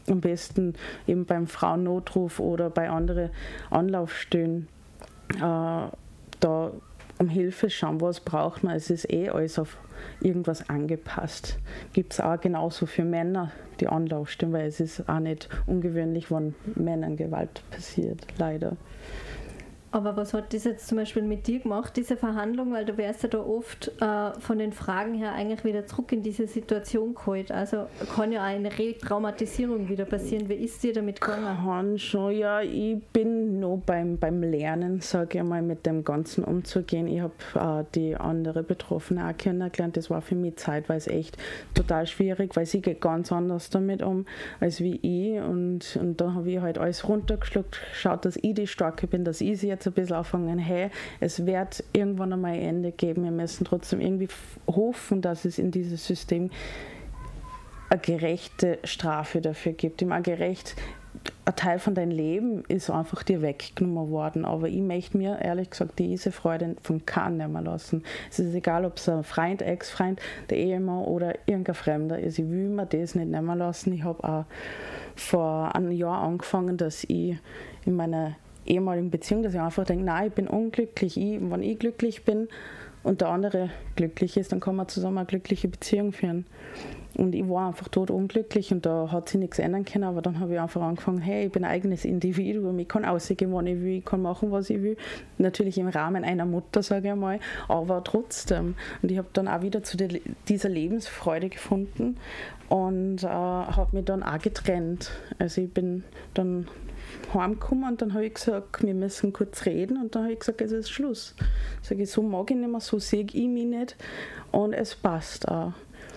am besten eben beim Frauennotruf oder bei anderen Anlaufstellen da um Hilfe schauen, was braucht man. Es ist alles auf irgendwas angepasst. Gibt es auch genauso für Männer die Anlaufstellen, weil es ist auch nicht ungewöhnlich, wenn Männern Gewalt passiert, leider. Aber was hat das jetzt zum Beispiel mit dir gemacht, diese Verhandlung? Weil du wärst ja da oft von den Fragen her eigentlich wieder zurück in diese Situation geholt. Also kann ja auch eine Retraumatisierung wieder passieren. Wie ist dir damit gegangen? Kann schon, ja. Ich bin noch beim Lernen, sage ich mal, mit dem Ganzen umzugehen. Ich habe die andere Betroffene auch kennengelernt. Das war für mich zeitweise echt total schwierig, weil sie geht ganz anders damit um als wie ich. Und da habe ich halt alles runtergeschluckt, geschaut, dass ich die Starke bin, dass ich sie jetzt ein bisschen anfangen, hey, es wird irgendwann einmal ein Ende geben, wir müssen trotzdem irgendwie hoffen, dass es in dieses System eine gerechte Strafe dafür gibt. Immer gerecht, ein Teil von deinem Leben ist einfach dir weggenommen worden, aber ich möchte mir ehrlich gesagt diese Freude von keinem nehmen lassen. Es ist egal, ob es ein Freund, Ex-Freund, der Ehemann oder irgendein Fremder ist. Ich will mir das nicht nehmen lassen. Ich habe auch vor einem Jahr angefangen, dass ich in meiner ehemaligen Beziehung, dass ich einfach denke, nein, ich bin unglücklich. Wenn ich glücklich bin und der andere glücklich ist, dann kann man zusammen eine glückliche Beziehung führen. Und ich war einfach tot unglücklich und da hat sich nichts ändern können, aber dann habe ich einfach angefangen, hey, ich bin ein eigenes Individuum, ich kann rausgehen, wann ich will, ich kann machen, was ich will. Natürlich im Rahmen einer Mutter, sage ich mal, aber trotzdem. Und ich habe dann auch wieder zu dieser Lebensfreude gefunden und habe mich dann auch getrennt. Also ich bin dann heimgekommen und dann habe ich gesagt, wir müssen kurz reden und dann habe ich gesagt, es ist Schluss. Sage ich, so mag ich nicht mehr, so sehe ich mich nicht und es passt auch.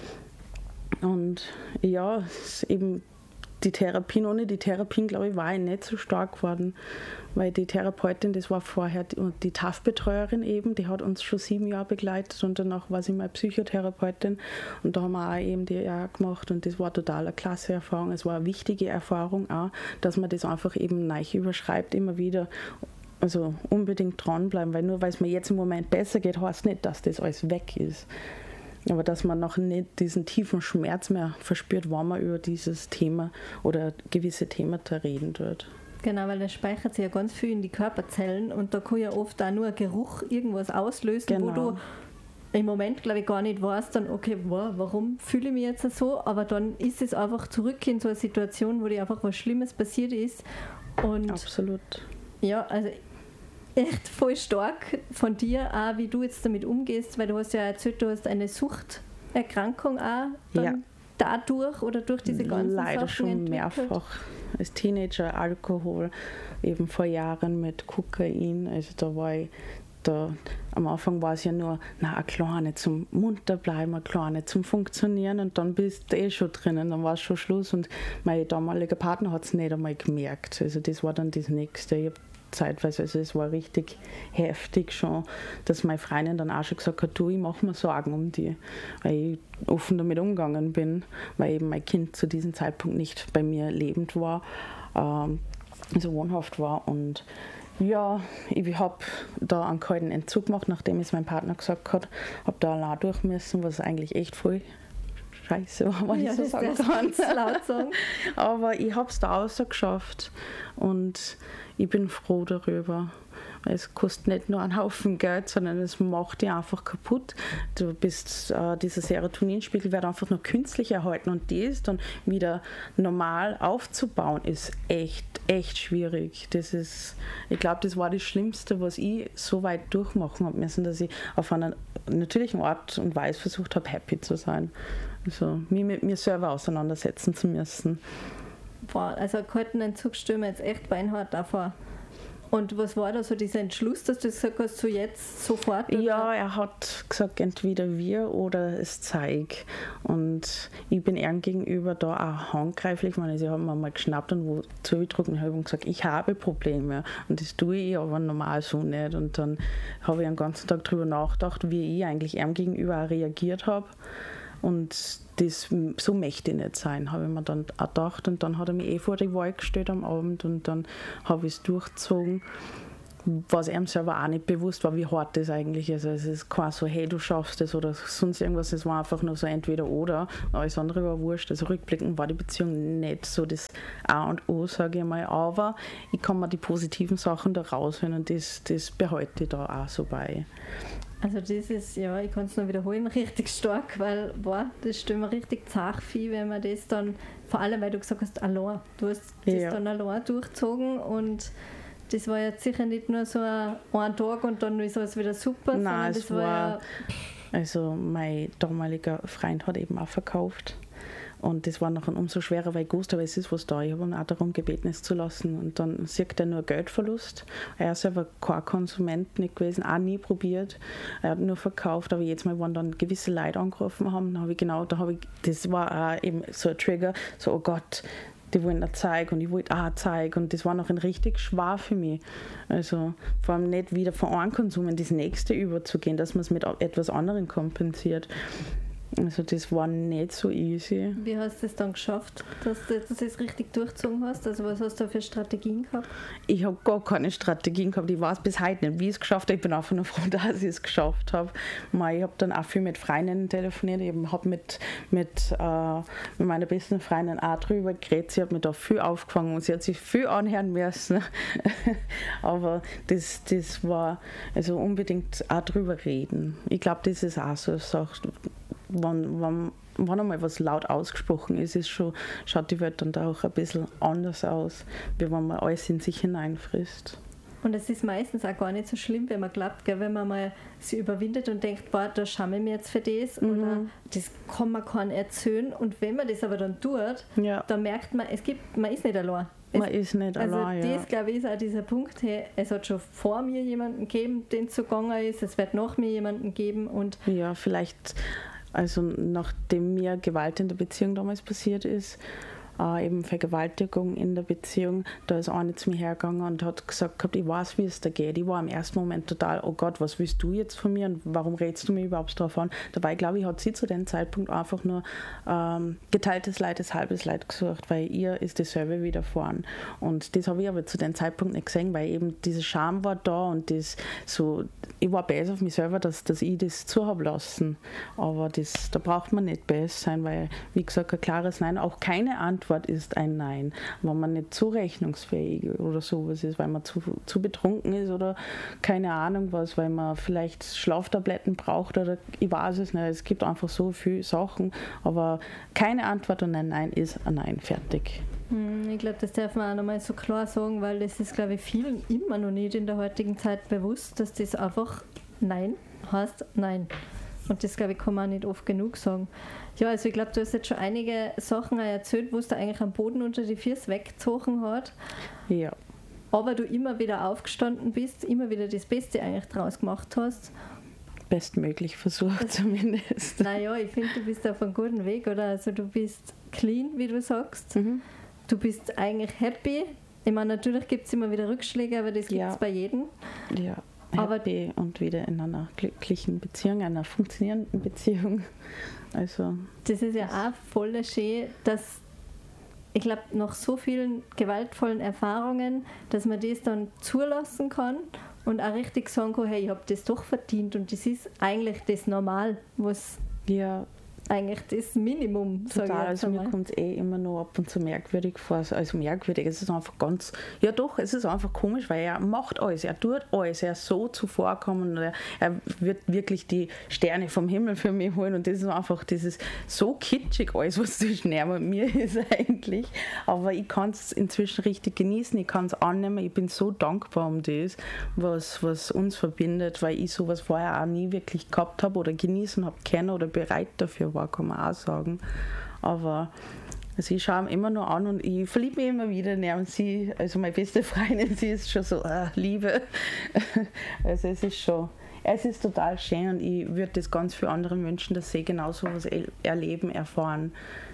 Und ja, es ist eben die Therapien, ohne die Therapien, glaube ich, war ich nicht so stark geworden, weil die Therapeutin, das war vorher die TAF-Betreuerin eben, die hat uns schon 7 Jahre begleitet und danach war sie meine Psychotherapeutin und da haben wir auch eben die EA gemacht und das war total eine klasse Erfahrung, es war eine wichtige Erfahrung auch, dass man das einfach eben neu überschreibt, immer wieder. Also unbedingt dranbleiben, weil nur weil es mir jetzt im Moment besser geht, heißt nicht, dass das alles weg ist. Aber dass man noch nicht diesen tiefen Schmerz mehr verspürt, wenn man über dieses Thema oder gewisse Themen reden wird. Genau, weil das speichert sich ja ganz viel in die Körperzellen und da kann ja oft auch nur ein Geruch irgendwas auslösen, genau, wo du im Moment, glaube ich, gar nicht weißt, dann, okay, warum fühle ich mich jetzt so? Aber dann ist es einfach zurück in so eine Situation, wo dir einfach was Schlimmes passiert ist. Und absolut. Ja, also echt voll stark von dir, auch wie du jetzt damit umgehst, weil du hast ja erzählt, du hast eine Suchterkrankung auch dann dadurch oder durch diese ganzen leider Sachen schon entwickelt. Mehrfach. Als Teenager Alkohol, eben vor Jahren mit Kokain, also da war ich am Anfang war es ja nur, ein kleiner zum munter bleiben, ein kleiner zum Funktionieren und dann bist du schon drinnen, dann war es schon Schluss und mein damaliger Partner hat es nicht einmal gemerkt, also das war dann das Nächste. Ich habe zeitweise, also es war richtig heftig schon, dass meine Freundin dann auch schon gesagt hat, du, ich mache mir Sorgen um die, weil ich offen damit umgegangen bin, weil eben mein Kind zu diesem Zeitpunkt nicht bei mir lebend war, also wohnhaft war und ja, ich habe da einen kalten Entzug gemacht, nachdem es mein Partner gesagt hat, habe da allein durch müssen, was eigentlich echt voll scheiße war, wenn ich so sagen kann. Laut sagen. Aber ich habe es da rausgeschafft und ich bin froh darüber. Es kostet nicht nur einen Haufen Geld, sondern es macht dich einfach kaputt. Du bist, dieser Serotoninspiegel wird einfach nur künstlich erhalten und das dann wieder normal aufzubauen, ist echt schwierig. Ich glaube, das war das Schlimmste, was ich so weit durchmachen habe müssen, dass ich auf einer natürlichen Art und Weise versucht habe, happy zu sein. Also mich mit mir selber auseinandersetzen zu müssen. Boah, also kalten Entzug stellen wir jetzt echt beinhart davor. Und was war da so dieser Entschluss, dass du gesagt hast, so jetzt sofort? Oder? Ja, er hat gesagt, entweder wir oder es zeig. Und ich bin ihm gegenüber da auch handgreiflich. Sie haben mir mal geschnappt und wo zugedrückt und habe gesagt, ich habe Probleme. Und das tue ich aber normal so nicht. Und dann habe ich den ganzen Tag darüber nachgedacht, wie ich eigentlich ihm gegenüber auch reagiert habe. Und so möchte ich nicht sein, habe ich mir dann auch gedacht. Und dann hat er mich vor die Wahl gestellt am Abend und dann habe ich es durchgezogen. was einem selber auch nicht bewusst war, wie hart das eigentlich ist. Also es ist quasi so, hey, du schaffst das oder sonst irgendwas. Es war einfach nur so entweder oder. Alles andere war wurscht. Also rückblickend war die Beziehung nicht so das A und O, sage ich mal. Aber ich kann mir die positiven Sachen da raushören und das behalte ich da auch so bei. Also das ist, ja, ich kann es nur wiederholen, richtig stark, weil, das stelle mir richtig zart vor, wenn man das dann, vor allem, weil du gesagt hast, allein, du hast das dann allein durchgezogen und das war jetzt sicher nicht nur so ein Tag und dann ist alles wieder super, nein, sondern das war ja... Also mein damaliger Freund hat eben auch verkauft. Und das war nachher umso schwerer, weil ich gewusst habe, es ist was da. Ich habe ihn auch darum gebeten, es zu lassen. Und dann sieht er nur Geldverlust. Er ist selber kein Konsument nicht gewesen, auch nie probiert. Er hat nur verkauft. Aber jetzt mal, wenn dann gewisse Leute angerufen haben, das war auch eben so ein Trigger, so, oh Gott, die wollen ein Zeug und ich wollte auch ein Zeug. Und das war noch ein richtig schwer für mich. Also vor allem nicht wieder von einem Konsum in das nächste überzugehen, dass man es mit etwas anderem kompensiert. Also das war nicht so easy. Wie hast du es dann geschafft, dass du das richtig durchgezogen hast? Also was hast du für Strategien gehabt? Ich habe gar keine Strategien gehabt. Ich weiß bis heute nicht, wie ich es geschafft habe. Ich bin einfach nur froh, dass ich es geschafft habe. Ich habe dann auch viel mit Freundinnen telefoniert. Ich habe mit meiner besten Freundin auch drüber geredet. Sie hat mir da viel aufgefangen und sie hat sich viel anhören müssen. Aber das war also unbedingt auch drüber reden. Ich glaube, das ist auch so eine Sache. Wenn einmal was laut ausgesprochen ist, schaut die Welt dann da auch ein bisschen anders aus, wie wenn man alles in sich hineinfrisst. Und es ist meistens auch gar nicht so schlimm, wenn man glaubt, gell, wenn man mal sich überwindet und denkt, da schäme ich mich jetzt für das oder das kann man keinem erzählen. Und wenn man das aber dann tut, dann merkt man, man ist nicht allein. Man ist nicht allein, das, glaube ich, ist auch dieser Punkt, hey, es hat schon vor mir jemanden gegeben, den es so gegangen ist, es wird nach mir jemanden geben. Und ja, vielleicht... Also nachdem mir Gewalt in der Beziehung damals passiert ist, eben Vergewaltigung in der Beziehung, da ist eine zu mir hergegangen und hat gesagt, ich weiß, wie es da geht. Ich war im ersten Moment total, oh Gott, was willst du jetzt von mir und warum redest du mir überhaupt drauf an? Dabei, glaube ich, hat sie zu dem Zeitpunkt einfach nur geteiltes Leid ist halbes Leid gesucht, weil ihr ist dasselbe widerfahren. Und das habe ich aber zu dem Zeitpunkt nicht gesehen, weil eben diese Scham war da und das so, ich war böse auf mich selber, dass ich das zu habe lassen. Aber da braucht man nicht böse sein, weil, wie gesagt, ein klares Nein, auch keine Antwort ist ein Nein. Wenn man nicht zurechnungsfähig oder sowas ist, weil man zu betrunken ist oder keine Ahnung was, weil man vielleicht Schlaftabletten braucht oder ich weiß es nicht. Es gibt einfach so viele Sachen, aber keine Antwort und ein Nein ist ein Nein, fertig. Ich glaube, das darf man auch nochmal so klar sagen, weil das ist, glaube ich, vielen immer noch nicht in der heutigen Zeit bewusst, dass das einfach Nein heißt Nein. Und das, glaube ich, kann man auch nicht oft genug sagen. Ja, also ich glaube, du hast jetzt schon einige Sachen erzählt, wo es da eigentlich am Boden unter die Füße weggezogen hat. Ja. Aber du immer wieder aufgestanden bist, immer wieder das Beste eigentlich draus gemacht hast. Bestmöglich versucht zumindest. Naja, ich finde, du bist auf einem guten Weg, oder? Also du bist clean, wie du sagst. Du bist eigentlich happy. Ich meine, natürlich gibt es immer wieder Rückschläge, aber das gibt es bei jedem. Ja. Happy und wieder in einer glücklichen Beziehung, einer funktionierenden Beziehung. Also das ist ja auch voll schön, dass ich glaube, nach so vielen gewaltvollen Erfahrungen, dass man das dann zulassen kann und auch richtig sagen kann, hey, ich habe das doch verdient und das ist eigentlich das Normal, was eigentlich das Minimum, sage ich jetzt also mir kommt es immer noch ab und zu merkwürdig vor. Also merkwürdig, es ist einfach ganz, ja doch, es ist einfach komisch, weil er macht alles, er tut alles, er ist so zuvorkommen und er wird wirklich die Sterne vom Himmel für mich holen und das ist einfach, das ist so kitschig alles, was zwischen ihm und mir ist eigentlich, aber ich kann es inzwischen richtig genießen, ich kann es annehmen, ich bin so dankbar um das, was uns verbindet, weil ich sowas vorher auch nie wirklich gehabt habe oder genießen habe können oder bereit dafür war, kann man auch sagen. Aber also ich schaue ihn immer nur an und ich verliebe mich immer wieder in sie, also meine beste Freundin, sie ist schon so Liebe. Also es ist total schön und ich würde das ganz für andere Menschen, dass sie genauso was erleben, erfahren.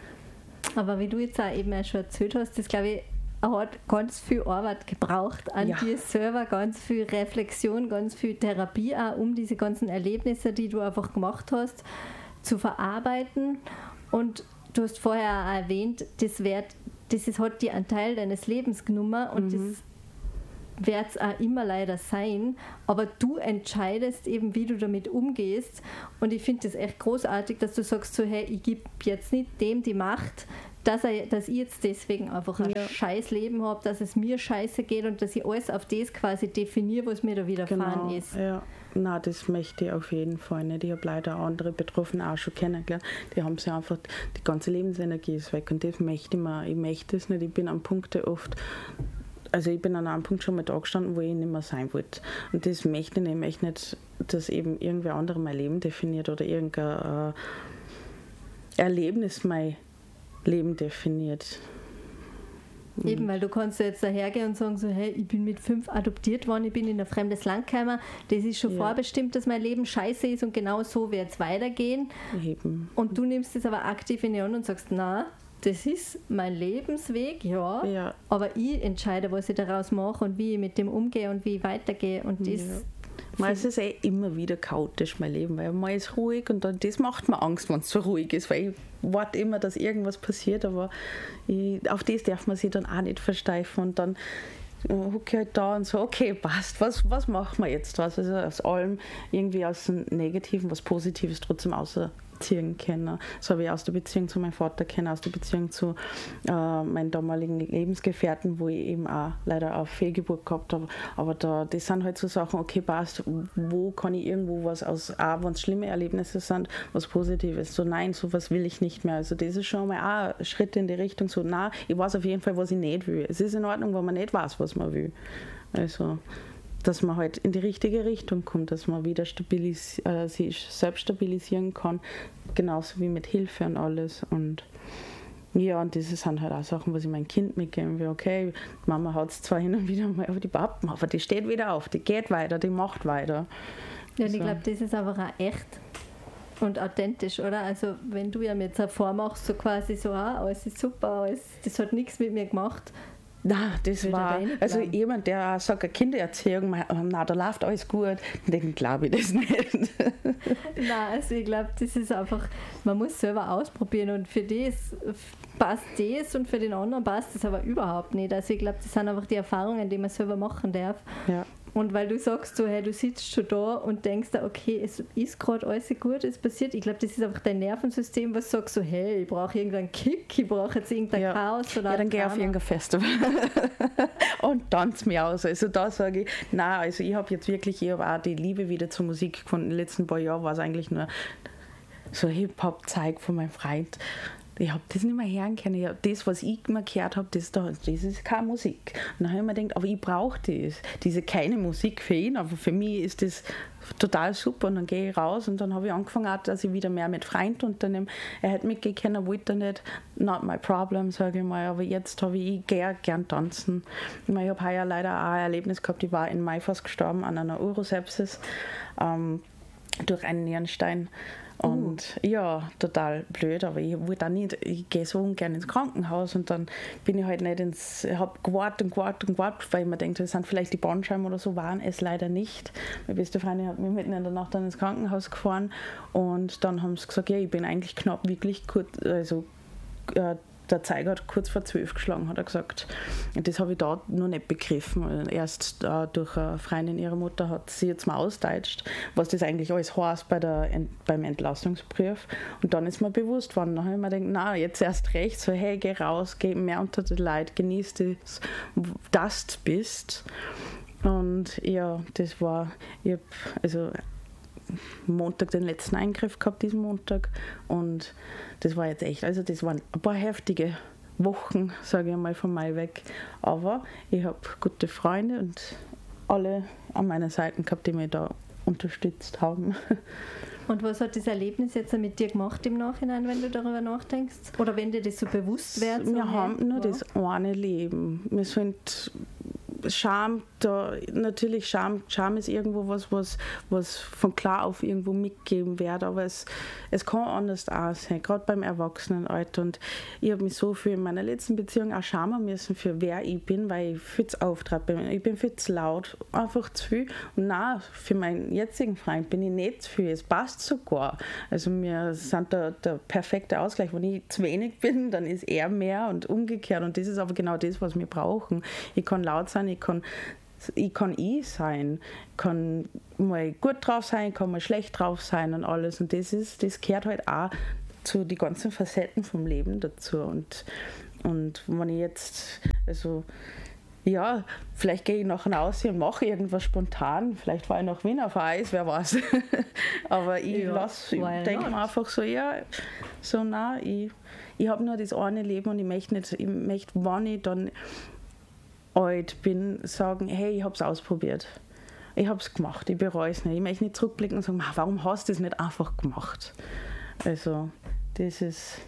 Aber wie du jetzt auch eben schon erzählt hast, das glaube ich hat ganz viel Arbeit gebraucht an dir selber, ganz viel Reflexion, ganz viel Therapie auch, um diese ganzen Erlebnisse, die du einfach gemacht hast, zu verarbeiten. Und du hast vorher auch erwähnt, das hat dir einen Teil deines Lebens genommen und das wird es auch immer leider sein, aber du entscheidest eben, wie du damit umgehst und ich finde das echt großartig, dass du sagst so, hey, ich gebe jetzt nicht dem die Macht, dass ich jetzt deswegen einfach ein scheiß Leben habe, dass es mir scheiße geht und dass ich alles auf das quasi definiere, was mir da widerfahren ist. Ja. Nein, das möchte ich auf jeden Fall nicht. Ich habe leider andere Betroffene auch schon kennengelernt. Die haben sich einfach, die ganze Lebensenergie ist weg und das möchte ich möchte es nicht. Ich bin an Punkte oft, also ich bin an einem Punkt schon mal da gestanden, wo ich nicht mehr sein wollte. Und das möchte ich nicht. Ich möchte nicht, dass eben irgendwer andere mein Leben definiert oder irgendein Erlebnis mein Leben definiert. Eben, weil du kannst jetzt dahergehen und sagen so, hey, ich bin mit 5 adoptiert worden, ich bin in ein fremdes Land gekommen, das ist schon vorbestimmt, dass mein Leben scheiße ist und genau so wird es weitergehen. Eben. Und du nimmst das aber aktiv in die Hand und sagst, na, das ist mein Lebensweg, ja, aber ich entscheide, was ich daraus mache und wie ich mit dem umgehe und wie ich weitergehe und das... Ja. Es ist immer wieder chaotisch, mein Leben, weil man ist ruhig und dann, das macht mir Angst, wenn es so ruhig ist, weil ich warte immer, dass irgendwas passiert, aber auf das darf man sich dann auch nicht versteifen und dann hocke ich halt da und so, okay, passt, was machen wir jetzt? Also aus allem irgendwie aus dem Negativen was Positives trotzdem außerziehen können. Das habe ich aus der Beziehung zu meinem Vater kennen, aus der Beziehung zu meinen damaligen Lebensgefährten, wo ich eben auch leider eine Fehlgeburt gehabt habe. Aber das sind halt so Sachen, okay, passt, wo kann ich irgendwo was aus, auch wenn es schlimme Erlebnisse sind, was Positives. So nein, sowas will ich nicht mehr. Also das ist schon mal auch ein Schritt in die Richtung, so nein, ich weiß auf jeden Fall, was ich nicht will. Es ist in Ordnung, wenn man nicht weiß, was man will. Also dass man halt in die richtige Richtung kommt, dass man wieder sich selbst stabilisieren kann, genauso wie mit Hilfe und alles. Und ja, und das sind halt auch Sachen, was ich meinem Kind mitgeben will. Okay, Mama haut es zwar hin und wieder mal auf die Pappen, aber die steht wieder auf, die geht weiter, die macht weiter. Ja, und ich glaube, das ist einfach auch echt und authentisch, oder? Also wenn du ja mir jetzt vormachst, so quasi so, alles ist super, das hat nichts mit mir gemacht. Nein, das war, also jemand, der sagt, eine Kindererziehung, na, da läuft alles gut, den glaube ich das nicht. Nein, also ich glaube, das ist einfach, man muss selber ausprobieren und für das passt das und für den anderen passt das aber überhaupt nicht. Also ich glaube, das sind einfach die Erfahrungen, die man selber machen darf. Ja. Und weil du sagst so, hey, du sitzt schon da und denkst da, okay, es ist gerade alles gut, es passiert. Ich glaube, das ist einfach dein Nervensystem, was sagt so, hey, ich brauche irgendeinen Kick, ich brauche jetzt irgendein Chaos. Oder dann gehe ich auf irgendein Festival und tanze mich aus. Also da sage ich, nein, also ich habe auch die Liebe wieder zur Musik gefunden. In den letzten paar Jahren war es eigentlich nur so Hip-Hop-Zeug von meinem Freund. Ich habe das nicht mehr hören können. Das, was ich immer gehört habe, das ist keine Musik. Und dann habe ich mir gedacht, aber ich brauche das. Diese keine Musik für ihn, aber für mich ist das total super. Und dann gehe ich raus und dann habe ich angefangen, dass ich wieder mehr mit Freunden unternehme. Er hat mitgehen können, wollte nicht, not my problem, sage ich mal. Aber jetzt habe ich gern tanzen. Ich habe heuer leider auch ein Erlebnis gehabt, ich war im Mai fast gestorben an einer Urosepsis durch einen Nierenstein. Und ja, total blöd, aber ich wollte auch nicht, ich gehe so ungern ins Krankenhaus und dann bin ich halt nicht ich habe gewartet, weil ich mir denke, das sind vielleicht die Bandscheiben oder so, waren es leider nicht. Meine beste Freundin hat mich mitten in der Nacht dann ins Krankenhaus gefahren und dann haben sie gesagt, ja, ich bin eigentlich knapp wirklich kurz, also der Zeiger hat kurz vor 12 geschlagen, hat er gesagt. Und das habe ich da noch nicht begriffen. Erst durch eine Freundin ihrer Mutter hat sie jetzt mal ausdeutscht, was das eigentlich alles heißt beim Entlassungsbrief. Und dann ist mir bewusst worden. Dann habe ich mir gedacht, na, jetzt erst recht, so hey, geh raus, geh mehr unter die Leute, genieß das, dass du bist. Und ja, das war, ich habe also Montag den letzten Eingriff gehabt, diesen Montag, und das war jetzt echt, also das waren ein paar heftige Wochen, sage ich mal, von Mai weg, aber ich habe gute Freunde und alle an meiner Seite gehabt, die mich da unterstützt haben. Und was hat das Erlebnis jetzt mit dir gemacht im Nachhinein, wenn du darüber nachdenkst? Oder wenn dir das so bewusst wird? Wir haben nur das eine Leben. Wir sind Scham, natürlich Scham ist irgendwo was von klar auf irgendwo mitgegeben wird, aber es kann anders aussehen, gerade beim Erwachsenenalter. Und ich habe mich so viel in meiner letzten Beziehung auch schämen müssen für wer ich bin, weil ich viel zu auftrete bin. Ich bin viel zu laut, einfach zu viel. Und nein, für meinen jetzigen Freund bin ich nicht zu viel, es passt sogar. Also wir sind der perfekte Ausgleich. Wenn ich zu wenig bin, dann ist er mehr und umgekehrt. Und das ist aber genau das, was wir brauchen. Ich kann laut sein, ich kann ich kann ich sein, kann mal gut drauf sein, kann mal schlecht drauf sein und alles. Und das gehört halt auch zu den ganzen Facetten vom Leben dazu. Und wenn ich jetzt, also ja, vielleicht gehe ich nachher raus und mache irgendwas spontan, vielleicht war ich nach Wien auf Eis, wer weiß. Aber ich denke mir einfach so, ich habe nur das eine Leben und ich möchte, wenn ich dann alt bin, sagen, hey, ich habe es ausprobiert. Ich habe es gemacht, ich bereue es nicht. Ich möchte nicht zurückblicken und sagen, warum hast du das nicht einfach gemacht? Also, das ist,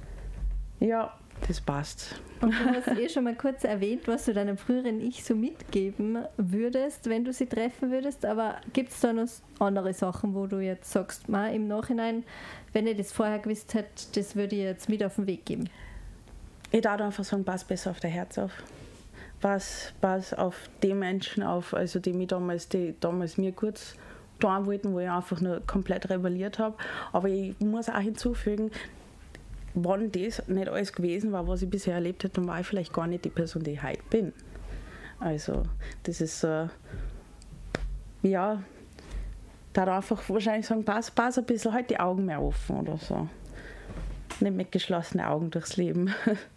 ja, das passt. Und du hast schon mal kurz erwähnt, was du deinem früheren Ich so mitgeben würdest, wenn du sie treffen würdest, aber gibt es da noch andere Sachen, wo du jetzt sagst, im Nachhinein, wenn ich das vorher gewusst hätte, das würde ich jetzt mit auf den Weg geben? Ich darf einfach sagen, pass besser auf dein Herz auf. Pass auf die Menschen auf, also die damals mir kurz tun wollten, wo ich einfach nur komplett rebelliert habe. Aber ich muss auch hinzufügen, wenn das nicht alles gewesen war, was ich bisher erlebt habe, dann war ich vielleicht gar nicht die Person, die ich heute bin. Also das ist so, ja, da einfach wahrscheinlich sagen, pass ein bisschen halt die Augen mehr offen oder so. Nicht mit geschlossenen Augen durchs Leben.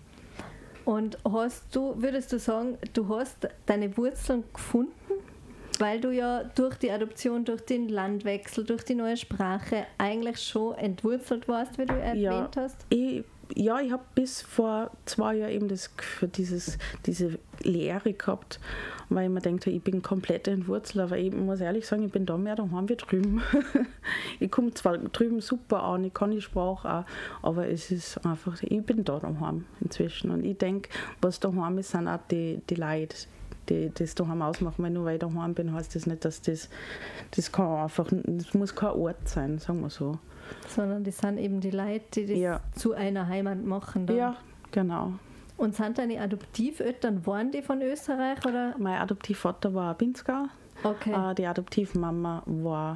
Und würdest du sagen, du hast deine Wurzeln gefunden, weil du ja durch die Adoption, durch den Landwechsel, durch die neue Sprache eigentlich schon entwurzelt warst, wie du erwähnt hast? Ich habe bis vor 2 Jahren eben diese Lehre gehabt, weil ich mir denke, ich bin komplett entwurzelt, aber ich muss ehrlich sagen, ich bin da mehr daheim wie drüben. Ich komme zwar drüben super an, ich kann die Sprache auch, aber es ist einfach, ich bin da daheim inzwischen und ich denke, was daheim ist, sind auch die Leute, die das daheim ausmachen, weil nur weil ich daheim bin, heißt das nicht, dass das muss kein Ort sein, sagen wir so. Sondern das sind eben die Leute, die das zu einer Heimat machen. Dann. Ja, genau. Und sind deine Adoptiveltern, waren die von Österreich? Oder? Mein Adoptivvater war Pinzgau. Okay. Die Adoptivmama war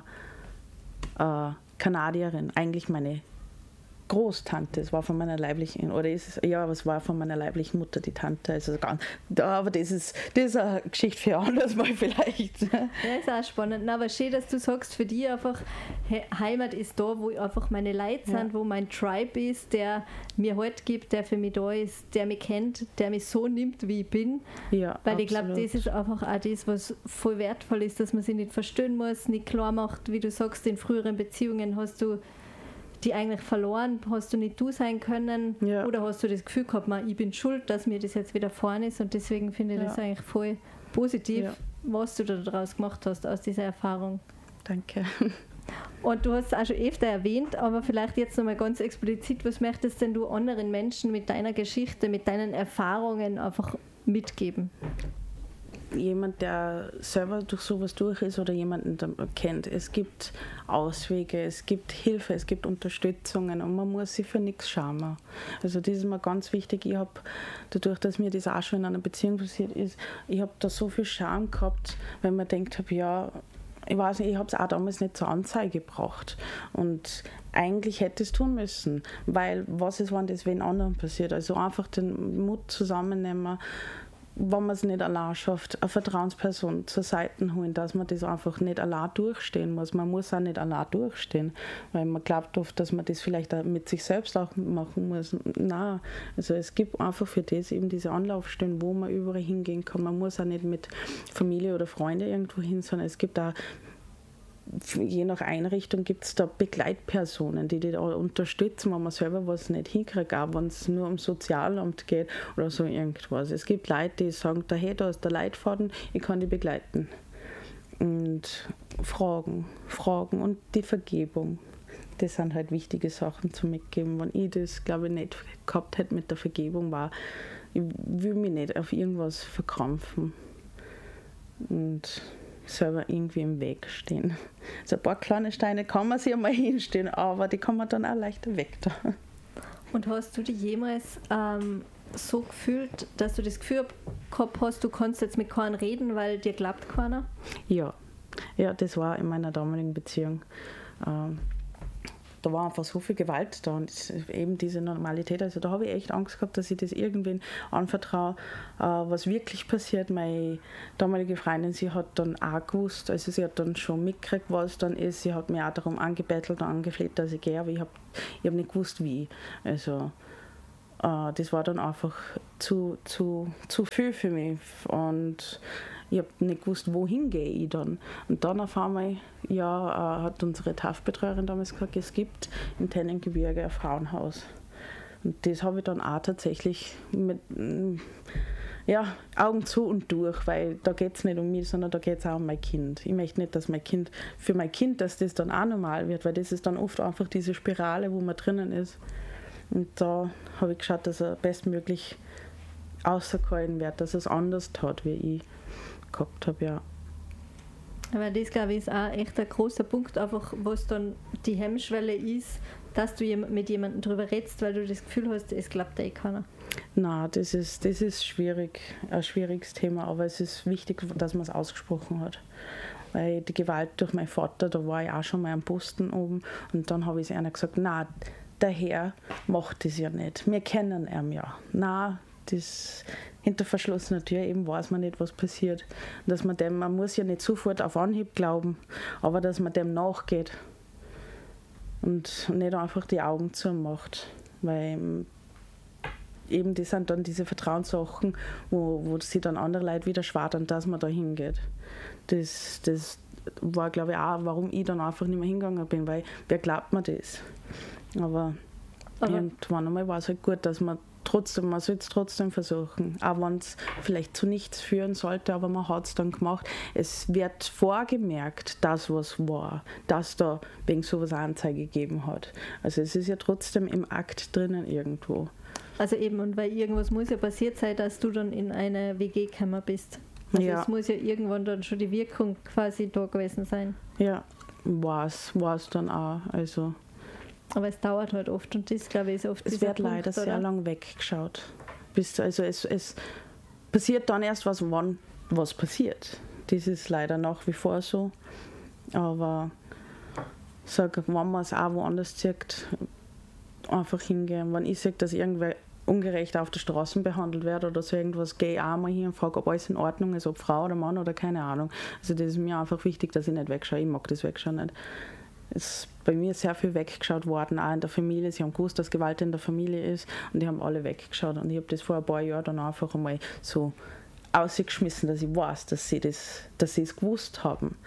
Kanadierin, eigentlich meine Großtante, es war von meiner leiblichen, es war von meiner leiblichen Mutter die Tante, also aber das ist eine Geschichte für anders mal vielleicht. Ja, ist auch spannend, aber schön, dass du sagst, für dich einfach, Heimat ist da, wo einfach meine Leute sind, wo mein Tribe ist, der mir Halt gibt, der für mich da ist, der mich kennt, der mich so nimmt, wie ich bin, ja, weil ich glaube, das ist einfach auch das, was voll wertvoll ist, dass man sich nicht verstehen muss, nicht klar macht, wie du sagst, in früheren Beziehungen hast du die eigentlich verloren, hast du nicht du sein können oder hast du das Gefühl gehabt, ich bin schuld, dass mir das jetzt wieder vorne ist und deswegen finde ich das eigentlich voll positiv, was du da daraus gemacht hast, aus dieser Erfahrung. Danke. Und du hast es auch schon öfter erwähnt, aber vielleicht jetzt nochmal ganz explizit, was möchtest denn du anderen Menschen mit deiner Geschichte, mit deinen Erfahrungen einfach mitgeben? Jemand, der selber durch sowas durch ist oder jemanden der man kennt. Es gibt Auswege, es gibt Hilfe, es gibt Unterstützungen und man muss sich für nichts schämen. Also das ist mir ganz wichtig. Ich habe, dadurch, dass mir das auch schon in einer Beziehung passiert ist, ich habe da so viel Scham gehabt, weil man denkt, ich weiß nicht, ich habe es auch damals nicht zur Anzeige gebracht. Und eigentlich hätte es tun müssen, weil was ist, wenn das wen anderen passiert? Also einfach den Mut zusammennehmen, wenn man es nicht allein schafft, eine Vertrauensperson zur Seite holen, dass man das einfach nicht allein durchstehen muss. Man muss auch nicht allein durchstehen, weil man glaubt oft, dass man das vielleicht auch mit sich selbst auch machen muss. Nein, also es gibt einfach für das eben diese Anlaufstellen, wo man überall hingehen kann. Man muss auch nicht mit Familie oder Freunde irgendwo hin, sondern es gibt auch, je nach Einrichtung gibt es da Begleitpersonen, die da unterstützen, wenn man selber was nicht hinkriegt, auch wenn es nur ums Sozialamt geht oder so irgendwas. Es gibt Leute, die sagen, hey, da ist der Leitfaden, ich kann die begleiten. Und Fragen und die Vergebung. Das sind halt wichtige Sachen zu mitgeben. Wenn ich das, glaube ich, nicht gehabt hätte mit der Vergebung, ich will mich nicht auf irgendwas verkrampfen. Und selber irgendwie im Weg stehen. So ein paar kleine Steine kann man sich einmal hinstellen, aber die kann man dann auch leichter weg da. Und hast du dich jemals so gefühlt, dass du das Gefühl gehabt hast, du kannst jetzt mit keinem reden, weil dir glaubt keiner? Ja, das war in meiner damaligen Beziehung. da war einfach so viel Gewalt da und eben diese Normalität. Also da habe ich echt Angst gehabt, dass ich das irgendwen anvertraue, was wirklich passiert. Meine damalige Freundin, sie hat dann auch gewusst, also sie hat dann schon mitgekriegt, was dann ist. Sie hat mich auch darum angebettelt und angefleht, dass ich gehe, aber ich hab nicht gewusst, wie. Also das war dann einfach zu viel für mich und ich habe nicht gewusst, wohin gehe ich dann. Und dann auf einmal hat unsere TAF-Betreuerin damals gesagt, es gibt im Tennengebirge ein Frauenhaus. Und das habe ich dann auch tatsächlich mit Augen zu und durch, weil da geht es nicht um mich, sondern da geht es auch um mein Kind. Ich möchte nicht, dass für mein Kind, dass das dann auch normal wird, weil das ist dann oft einfach diese Spirale, wo man drinnen ist. Und da habe ich geschaut, dass er bestmöglich auserkoren wird, dass er es anders tat, wie ich gehabt habe, ja. Aber das, glaube ich, ist auch echt ein großer Punkt, einfach, was dann die Hemmschwelle ist, dass du mit jemandem darüber redest, weil du das Gefühl hast, es glaubt eh keiner. Nein, das ist schwierig, ein schwieriges Thema, aber es ist wichtig, dass man es ausgesprochen hat. Weil die Gewalt durch meinen Vater, da war ich auch schon mal am Posten oben und dann habe ich einer gesagt, nein, der Herr macht das ja nicht. Wir kennen ihn ja. Nein, das hinter verschlossener Tür eben weiß man nicht, was passiert. Dass man muss ja nicht sofort auf Anhieb glauben, aber dass man dem nachgeht und nicht einfach die Augen zumacht. Weil eben das sind dann diese Vertrauenssachen, wo sich dann andere Leute wieder schwadern, dass man da hingeht. Das war, glaube ich, auch, warum ich dann einfach nicht mehr hingegangen bin, weil wer glaubt mir das? Aber irgendwann einmal war es halt gut, dass man soll es trotzdem versuchen, auch wenn es vielleicht zu nichts führen sollte, aber man hat es dann gemacht. Es wird vorgemerkt, dass was war, dass da wegen sowas Anzeige gegeben hat. Also es ist ja trotzdem im Akt drinnen irgendwo. Also eben, und weil irgendwas muss ja passiert sein, dass du dann in eine WG gekommen bist. Also es muss ja irgendwann dann schon die Wirkung quasi da gewesen sein. Ja, war es dann auch, also... Aber es dauert halt oft und das, glaube ich, ist oft es wird Punkt, leider sehr lang weggeschaut. Es passiert dann erst wann was passiert. Das ist leider nach wie vor so. Aber wenn man es auch woanders sieht, einfach hingehen. Wenn ich sehe, dass irgendwer ungerecht auf der Straße behandelt wird oder so irgendwas, gehe ich auch mal hier und frage, ob alles in Ordnung ist, ob Frau oder Mann oder keine Ahnung. Also das ist mir einfach wichtig, dass ich nicht wegschaue. Ich mag das Wegschauen nicht. Es ist bei mir sehr viel weggeschaut worden, auch in der Familie. Sie haben gewusst, dass Gewalt in der Familie ist und die haben alle weggeschaut. Und ich habe das vor ein paar Jahren dann einfach einmal so ausgeschmissen, dass ich weiß, dass sie es gewusst haben.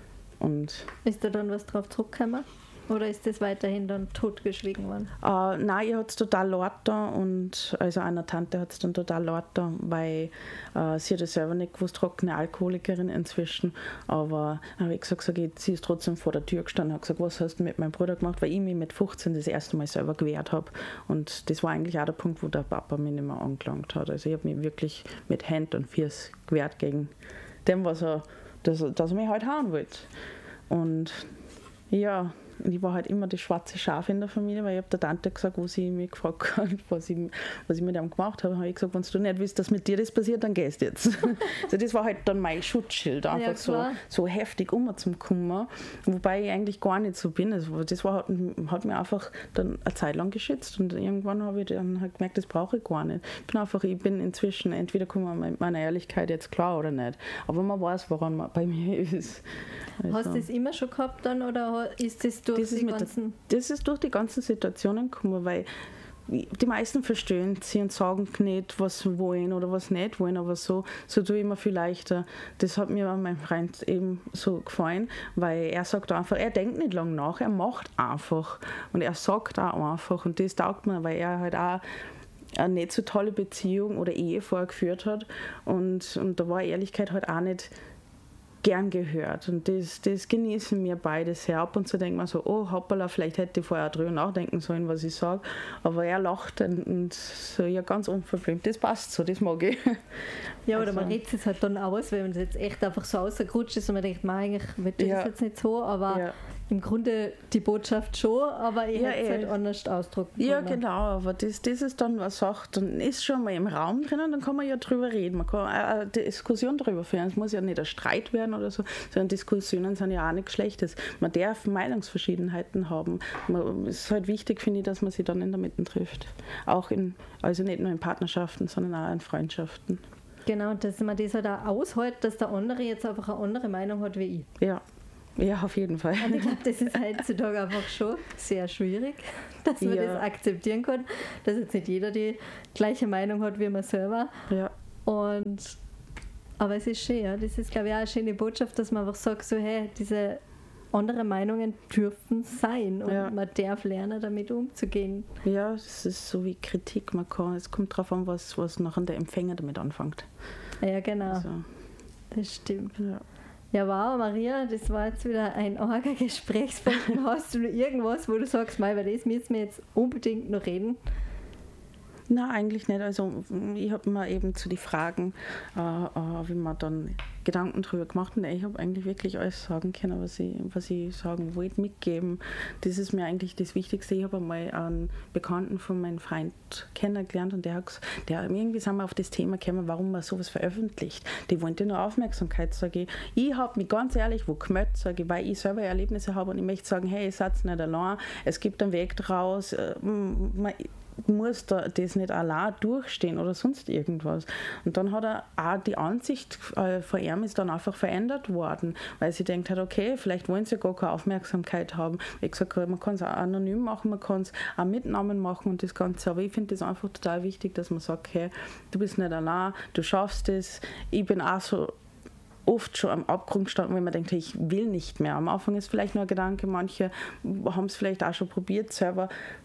Und ist da dann was drauf zurückgekommen? Oder ist das weiterhin dann totgeschwiegen worden? Nein, ihr hat es total laut da und also einer Tante hat es dann total laut da, weil sie hat es selber nicht gewusst, trockene Alkoholikerin inzwischen, aber habe ich gesagt, sie ist trotzdem vor der Tür gestanden und hat gesagt, was hast du mit meinem Bruder gemacht, weil ich mich mit 15 das erste Mal selber gewehrt habe und das war eigentlich auch der Punkt, wo der Papa mich nicht mehr angelangt hat. Also ich habe mich wirklich mit Hand und Fuß gewehrt gegen dem, dass er mich halt hauen wollte. Und ja, ich war halt immer das schwarze Schaf in der Familie, weil ich habe der Tante gesagt, wo sie mich gefragt hat, was ich mit ihm gemacht habe, habe ich gesagt, wenn du nicht willst, dass mit dir das passiert, dann gehst du jetzt. Also das war halt dann mein Schutzschild, einfach so heftig umzukommen, wobei ich eigentlich gar nicht so bin. Also das hat mich einfach dann eine Zeit lang geschützt und irgendwann habe ich dann halt gemerkt, das brauche ich gar nicht. Ich bin inzwischen, entweder komme ich mit meiner Ehrlichkeit jetzt klar oder nicht, aber man weiß, woran man bei mir ist. Also. Hast du das immer schon gehabt dann oder ist das durch das ist durch die ganzen Situationen gekommen, weil die meisten verstehen sie und sagen nicht, was sie wollen oder was nicht wollen, aber so tue ich immer viel leichter. Das hat mir an meinem Freund eben so gefallen, weil er sagt einfach, er denkt nicht lange nach, er macht einfach und er sagt auch einfach und das taugt mir, weil er halt auch eine nicht so tolle Beziehung oder Ehe vorher geführt hat und da war Ehrlichkeit halt auch nicht gern gehört und das genießen wir beide sehr. Ab und zu denkt man so, oh hoppala, vielleicht hätte ich vorher drüber nachdenken sollen, was ich sage, aber er lacht und so, ja, ganz unverblümt, das passt so, das mag ich. Ja, oder man redet es halt dann aus, wenn man es jetzt echt einfach so rausgerutscht ist und man denkt, eigentlich will ich das jetzt nicht so, aber im Grunde die Botschaft schon, aber ich hätte es halt anders ausdrücken können. Ja, genau, aber das ist dann, was sagt, dann ist schon mal im Raum drinnen, dann kann man ja drüber reden, man kann eine Diskussion darüber führen, es muss ja nicht ein Streit werden oder so, sondern Diskussionen sind ja auch nichts Schlechtes. Man darf Meinungsverschiedenheiten haben. Es ist halt wichtig, finde ich, dass man sich dann in der Mitte trifft. Also nicht nur in Partnerschaften, sondern auch in Freundschaften. Genau, dass man das halt auch aushält, dass der andere jetzt einfach eine andere Meinung hat wie ich. Ja, auf jeden Fall. Und ich glaube, das ist heutzutage einfach schon sehr schwierig, dass man das akzeptieren kann, dass jetzt nicht jeder die gleiche Meinung hat wie man selber. Ja. Aber es ist schön, ja. Das ist, glaube ich, auch eine schöne Botschaft, dass man einfach sagt, so, hey, diese andere Meinungen dürfen sein und man darf lernen, damit umzugehen. Ja, es ist so wie Kritik. Es kommt darauf an, was nachher der Empfänger damit anfängt. Ja, genau. Also. Das stimmt. Ja, wow, Maria, das war jetzt wieder ein arger Gesprächspunkt. Hast du noch irgendwas, wo du sagst, über das müssen wir jetzt unbedingt noch reden? Nein, eigentlich nicht. Also ich habe mir eben zu den Fragen, wie man dann Gedanken drüber gemacht und ich habe eigentlich wirklich alles sagen können, was ich sagen wollte, mitgeben. Das ist mir eigentlich das Wichtigste. Ich habe einmal einen Bekannten von meinem Freund kennengelernt und der irgendwie sind wir auf das Thema gekommen, warum man sowas veröffentlicht. Die wollen nur Aufmerksamkeit, sage ich. Ich habe mich ganz ehrlich wo gemeldet, sage ich, weil ich selber Erlebnisse habe und ich möchte sagen, hey, ihr seid nicht allein, es gibt einen Weg draus, muss das nicht allein durchstehen oder sonst irgendwas. Und dann hat er auch die Ansicht von ihm ist dann einfach verändert worden, weil sie denkt hat, okay, vielleicht wollen sie gar keine Aufmerksamkeit haben. Wie gesagt, man kann es auch anonym machen, man kann es auch mit Namen machen und das Ganze, aber ich finde das einfach total wichtig, dass man sagt, hey, du bist nicht allein, du schaffst es. Ich bin auch so oft schon am Abgrund gestanden, wenn man denkt, ich will nicht mehr. Am Anfang ist vielleicht nur ein Gedanke, manche haben es vielleicht auch schon probiert selber,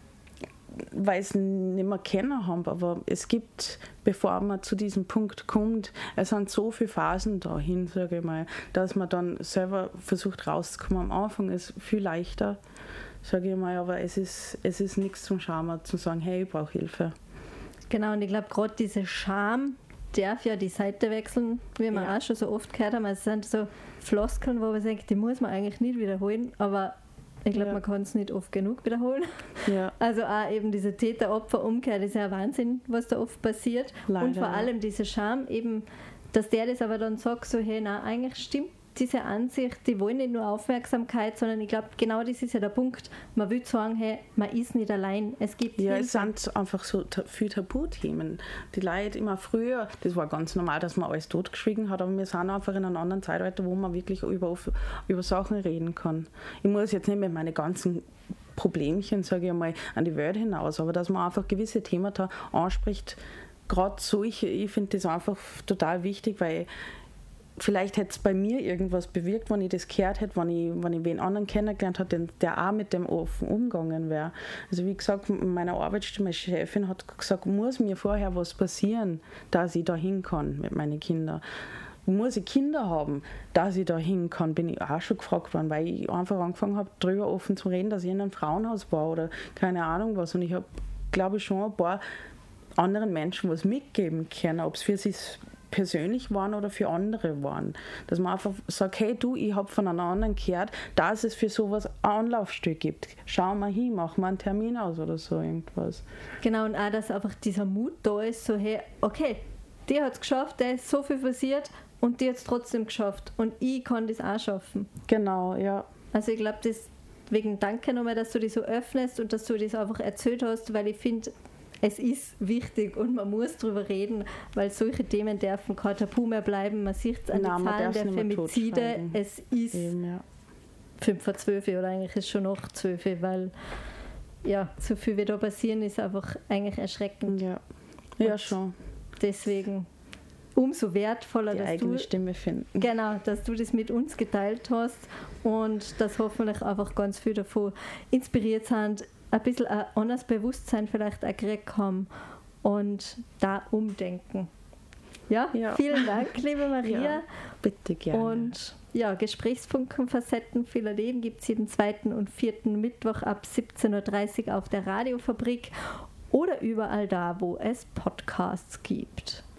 weil es nicht mehr kennen haben, aber es gibt, bevor man zu diesem Punkt kommt, es sind so viele Phasen dahin, sage ich mal, dass man dann selber versucht rauszukommen. Am Anfang ist es viel leichter, sage ich mal, aber es ist nichts zum Scham, zu sagen, hey, ich brauche Hilfe. Genau, und ich glaube, gerade diese Scham darf ja die Seite wechseln, wie wir auch schon so oft gehört haben. Es sind so Floskeln, wo man sagt, die muss man eigentlich nicht wiederholen, aber ich glaube, man kann es nicht oft genug wiederholen. Ja. Also auch eben diese Täter-Opfer-Umkehr, das ist ja Wahnsinn, was da oft passiert. Leider, und vor allem diese Scham eben, dass der das aber dann sagt, so hey, nein, eigentlich stimmt diese Ansicht, die wollen nicht nur Aufmerksamkeit, sondern ich glaube, genau das ist ja der Punkt. Man will sagen, hey, man ist nicht allein. Es gibt Hilfe. Es sind einfach so viele Tabuthemen. Die Leute immer früher, das war ganz normal, dass man alles totgeschwiegen hat, aber wir sind einfach in einem anderen Zeitalter, wo man wirklich über Sachen reden kann. Ich muss jetzt nicht mit meinen ganzen Problemchen, sage ich mal, an die Welt hinaus, aber dass man einfach gewisse Themen da anspricht, gerade solche, ich finde das einfach total wichtig, weil vielleicht hätte es bei mir irgendwas bewirkt, wenn ich das gehört hätte, wenn ich wen anderen kennengelernt hätte, der auch mit dem offen umgegangen wäre. Also wie gesagt, meine Arbeitsstelle, meine Chefin hat gesagt, muss mir vorher was passieren, dass ich da hin kann mit meinen Kindern. Muss ich Kinder haben, dass ich da hin kann, bin ich auch schon gefragt worden, weil ich einfach angefangen habe, darüber offen zu reden, dass ich in einem Frauenhaus war oder keine Ahnung was. Und ich habe, glaube ich, schon ein paar anderen Menschen was mitgeben können, ob es für sie persönlich waren oder für andere waren. Dass man einfach sagt, hey du, ich habe von einem anderen gehört, dass es für sowas ein Anlaufstück gibt. Schau mal hin, mach mal einen Termin aus oder so irgendwas. Genau, und auch, dass einfach dieser Mut da ist, so hey, okay, die hat es geschafft, der ist so viel passiert und die hat es trotzdem geschafft und ich kann das auch schaffen. Genau, ja. Also ich glaube, deswegen danke nochmal, dass du dich so öffnest und dass du das einfach erzählt hast, weil ich finde, es ist wichtig und man muss darüber reden, weil solche Themen dürfen kein Tabu mehr bleiben. Man sieht es an den Zahlen der Femizide. Es ist eben, 5 vor 12 oder eigentlich ist es schon noch 12, weil ja, so viel wie da passieren ist einfach eigentlich erschreckend. Ja schon. Deswegen umso wertvoller, die dass eigene Stimme finden. Genau, dass du das mit uns geteilt hast und dass hoffentlich einfach ganz viel davon inspiriert sind, ein bisschen ein anderes Bewusstsein vielleicht auch gekriegt haben und da umdenken. Ja, vielen Dank, liebe Maria. Ja, bitte gerne. Und ja, Gesprächsfunken Facetten vieler Leben gibt es jeden 2. und 4. Mittwoch ab 17.30 Uhr auf der Radiofabrik oder überall da, wo es Podcasts gibt.